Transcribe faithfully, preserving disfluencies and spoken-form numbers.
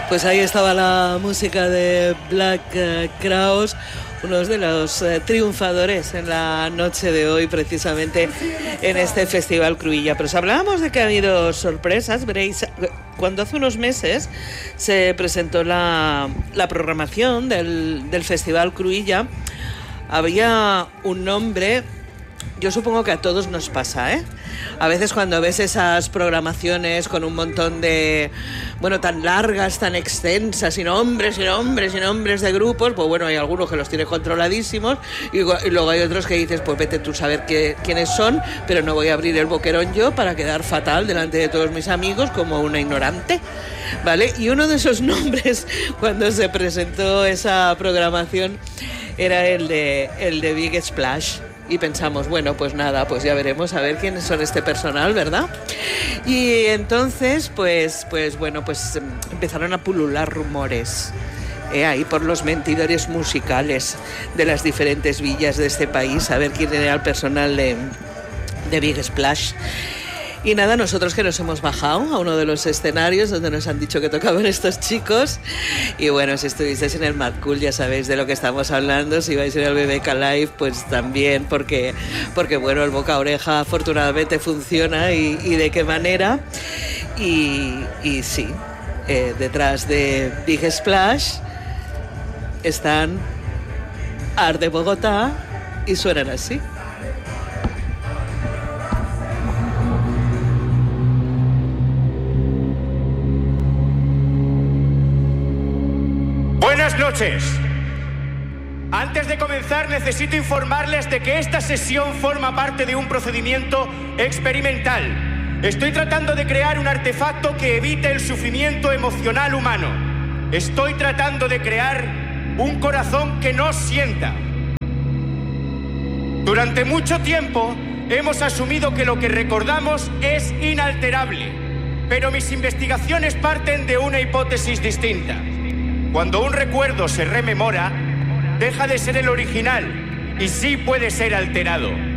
Pues ahí estaba la música de Black uh, Crowes, uno de los uh, triunfadores en la noche de hoy, precisamente en este Festival Cruïlla. Pero si hablábamos de que ha habido sorpresas, veréis, cuando hace unos meses se presentó la, la programación del, del Festival Cruïlla, había un nombre. Yo supongo que a todos nos pasa, ¿eh? A veces cuando ves esas programaciones con un montón de, bueno, tan largas, tan extensas, y nombres, y nombres, y nombres de grupos, pues bueno, hay algunos que los tienes controladísimos, y, y luego hay otros que dices, pues vete tú a saber qué, quiénes son, pero no voy a abrir el boquerón yo para quedar fatal delante de todos mis amigos como una ignorante, ¿vale? Y uno de esos nombres, cuando se presentó esa programación, era el de, el de Big Splash. Y pensamos, bueno, pues nada, pues ya veremos a ver quiénes son este personal, ¿verdad? Y entonces, pues, pues bueno, pues empezaron a pulular rumores eh, ahí por los mentidores musicales de las diferentes villas de este país, a ver quién era el personal de, de Big Splash. Y nada, nosotros que nos hemos bajado a uno de los escenarios donde nos han dicho que tocaban estos chicos. Y bueno, si estuvisteis en el Mad Cool ya sabéis de lo que estamos hablando. Si vais a ir al B B K Live, pues también, porque, porque bueno, el boca a oreja afortunadamente funciona y, y de qué manera. Y, y sí, eh, detrás de Big Splash están Art de Bogotá y suenan así. Buenas noches. Antes de comenzar, necesito informarles de que esta sesión forma parte de un procedimiento experimental. Estoy tratando de crear un artefacto que evite el sufrimiento emocional humano. Estoy tratando de crear un corazón que no sienta. Durante mucho tiempo hemos asumido que lo que recordamos es inalterable, pero mis investigaciones parten de una hipótesis distinta. Cuando un recuerdo se rememora, deja de ser el original y sí puede ser alterado.